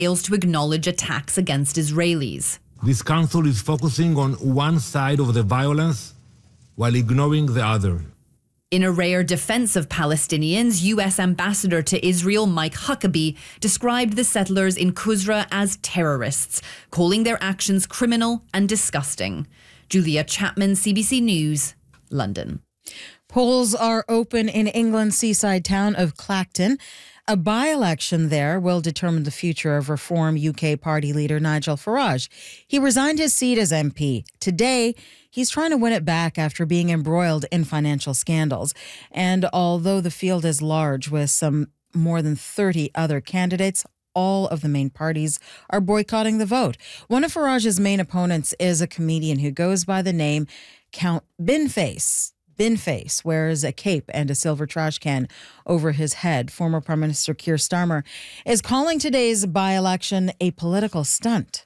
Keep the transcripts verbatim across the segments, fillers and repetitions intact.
fails to acknowledge attacks against Israelis. This council is focusing on one side of the violence while ignoring the other. In a rare defense of Palestinians, U S Ambassador to Israel Mike Huckabee described the settlers in Qusra as terrorists, calling their actions criminal and disgusting. Julia Chapman, C B C News, London. Polls are open in England's seaside town of Clacton. A by-election there will determine the future of Reform U K party leader Nigel Farage. He resigned his seat as M P. Today, he's trying to win it back after being embroiled in financial scandals. And although the field is large with some more than thirty other candidates, all of the main parties are boycotting the vote. One of Farage's main opponents is a comedian who goes by the name Count Binface. Binface wears a cape and a silver trash can over his head. Former Prime Minister Keir Starmer is calling today's by-election a political stunt.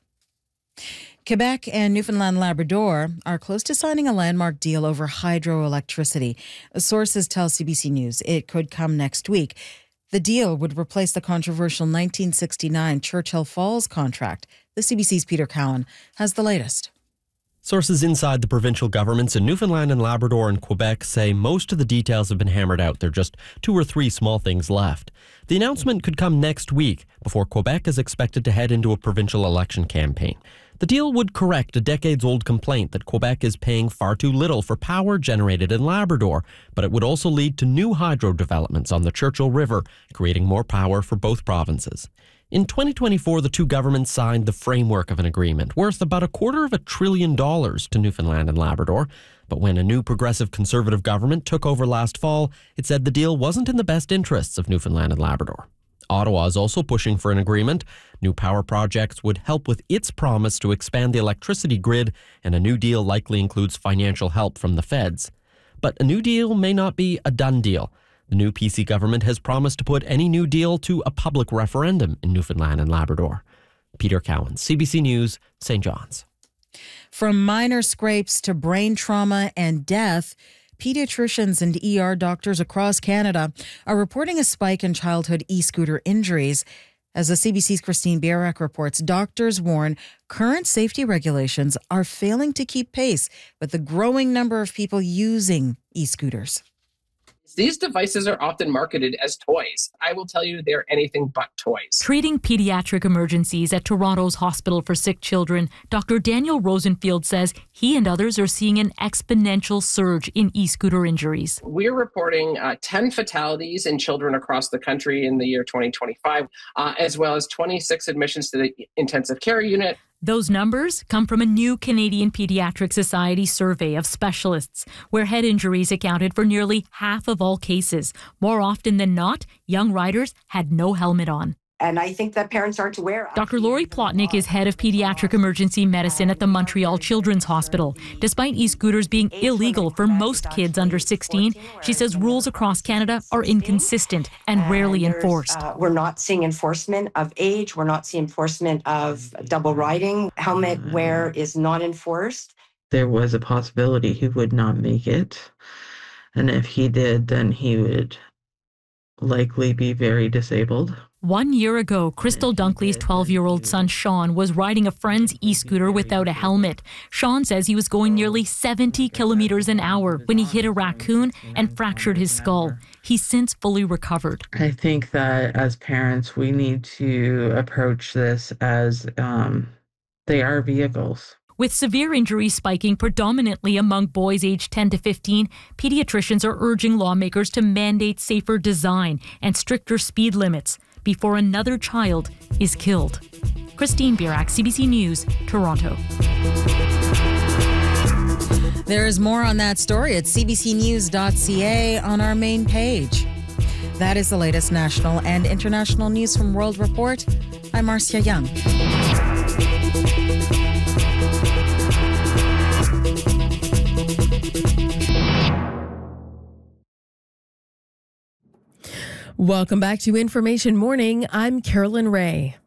Quebec and Newfoundland Labrador are close to signing a landmark deal over hydroelectricity. Sources tell C B C News it could come next week. The deal would replace the controversial nineteen sixty-nine Churchill Falls contract. The C B C's Peter Cowan has the latest. Sources inside the provincial governments in Newfoundland and Labrador and Quebec say most of the details have been hammered out. There are just two or three small things left. The announcement could come next week before Quebec is expected to head into a provincial election campaign. The deal would correct a decades-old complaint that Quebec is paying far too little for power generated in Labrador, but it would also lead to new hydro developments on the Churchill River, creating more power for both provinces. In twenty twenty-four, the two governments signed the framework of an agreement worth about a quarter of a trillion dollars to Newfoundland and Labrador. But when a new progressive conservative government took over last fall, it said the deal wasn't in the best interests of Newfoundland and Labrador. Ottawa is also pushing for an agreement. New power projects would help with its promise to expand the electricity grid, and a new deal likely includes financial help from the feds. But a new deal may not be a done deal. The new P C government has promised to put any new deal to a public referendum in Newfoundland and Labrador. Peter Cowan, C B C News, Saint John's. From minor scrapes to brain trauma and death, pediatricians and E R doctors across Canada are reporting a spike in childhood e-scooter injuries. As the C B C's Christine Bierak reports, doctors warn current safety regulations are failing to keep pace with the growing number of people using e-scooters. These devices are often marketed as toys. I will tell you they're anything but toys. Treating pediatric emergencies at Toronto's Hospital for Sick Children, Doctor Daniel Rosenfield says he and others are seeing an exponential surge in e-scooter injuries. We're reporting uh, ten fatalities in children across the country in the year twenty twenty-five, uh, as well as twenty-six admissions to the intensive care unit. Those numbers come from a new Canadian Pediatric Society survey of specialists, where head injuries accounted for nearly half of all cases. More often than not, young riders had no helmet on. And I think that parents aren't aware. Doctor Lori Plotnick is head of pediatric emergency medicine at the Montreal Children's Hospital. Despite e-scooters being illegal for most kids under sixteen, she says rules across Canada are inconsistent and rarely enforced. Uh, we're not seeing enforcement of age. We're not seeing enforcement of double riding. Helmet wear is not enforced. There was a possibility he would not make it. And if he did, then he would likely be very disabled. One year ago, Crystal Dunkley's twelve-year-old son Sean was riding a friend's e-scooter without a helmet. Sean says he was going nearly seventy kilometers an hour when he hit a raccoon and fractured his skull. He's since fully recovered. I think that as parents, we need to approach this as um, they are vehicles. With severe injuries spiking predominantly among boys aged ten to fifteen, pediatricians are urging lawmakers to mandate safer design and stricter speed limits before another child is killed. Christine Bierak, C B C News, Toronto. There is more on that story at c b c news dot c a on our main page. That is the latest national and international news from World Report. I'm Marcia Young. Welcome back to Information Morning. I'm Carolyn Ray.